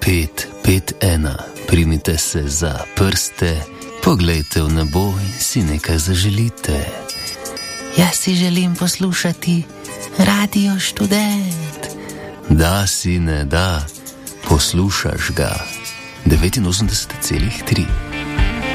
551. Primite se za prste, poglejte v nebo in si nekaj zaželite. Jaz si želim poslušati Radio Študent. Da, sine, da, poslušaš ga. 89,3.